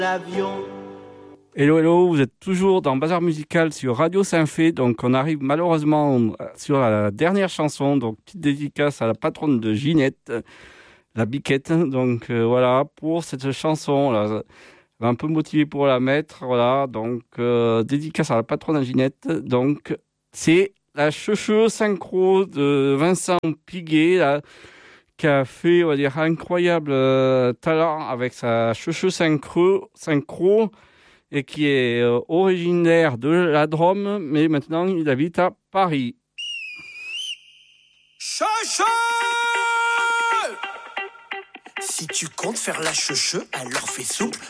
L'avion. Hello, hello, vous êtes toujours dans Bazar Musical sur Radio Saint-Fé. Donc, on arrive malheureusement sur la dernière chanson. Donc, petite dédicace à la patronne de Ginette, la Biquette. Donc, voilà, pour cette chanson, là, un peu motivé pour la mettre. Voilà, donc, dédicace à la patronne de Ginette. Donc, c'est la Cheucheux synchro de Vincent Piguet, là, qui a fait, on va dire, incroyable talent avec sa Cheucheux synchro et qui est originaire de la Drôme, mais maintenant il habite à Paris. Cheucheux! Si tu comptes faire la cheucheux, alors fais souple,